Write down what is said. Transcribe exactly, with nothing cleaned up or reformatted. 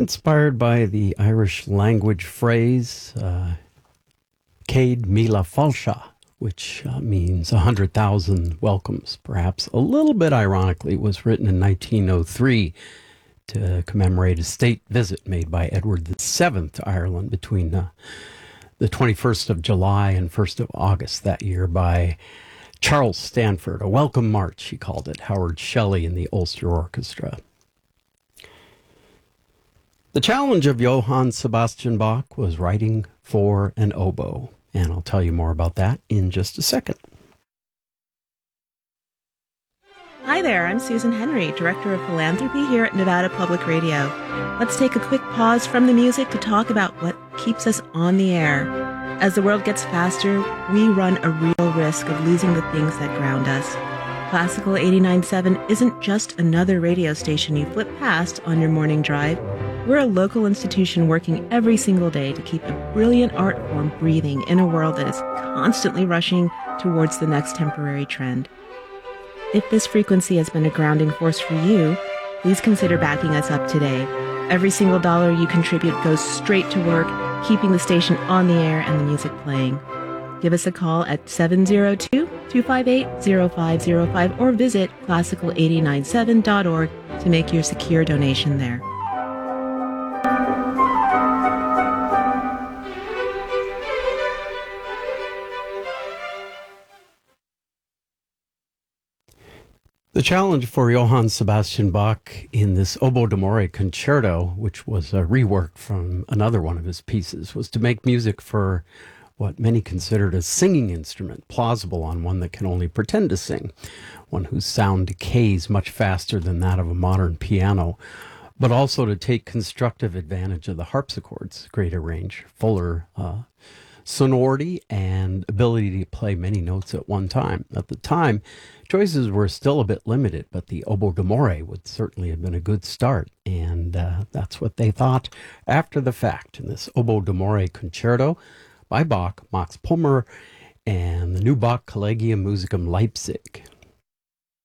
inspired by the Irish language phrase, uh, Céad Míle Fáilte, which uh, means a hundred thousand welcomes. Perhaps a little bit ironically, it was written in nineteen oh three to commemorate a state visit made by Edward the Seventh to Ireland between uh, the twenty-first of July and first of August that year by Charles Stanford. A welcome march, he called it, Howard Shelley and the Ulster Orchestra. The challenge of Johann Sebastian Bach was writing for an oboe, and I'll tell you more about that in just a second. Hi there, I'm Susan Henry, Director of Philanthropy here at Nevada Public Radio. Let's take a quick pause from the music to talk about what keeps us on the air. As the world gets faster, we run a real risk of losing the things that ground us. Classical eighty-nine point seven isn't just another radio station you flip past on your morning drive. We're a local institution working every single day to keep a brilliant art form breathing in a world that is constantly rushing towards the next temporary trend. If this frequency has been a grounding force for you, please consider backing us up today. Every single dollar you contribute goes straight to work, keeping the station on the air and the music playing. Give us a call at seven zero two, two five eight, zero five zero five or visit classical eight nine seven dot org to make your secure donation there. The challenge for Johann Sebastian Bach in this Oboe d'Amore concerto, which was a rework from another one of his pieces, was to make music for what many considered a singing instrument, plausible on one that can only pretend to sing, one whose sound decays much faster than that of a modern piano, but also to take constructive advantage of the harpsichord's greater range, fuller uh, sonority, and ability to play many notes at one time. At the time, choices were still a bit limited, but the Oboe d'Amore would certainly have been a good start, and uh, that's what they thought after the fact in this Oboe d'Amore concerto by Bach, Max Pulmer, and the new Bach Collegium Musicum Leipzig.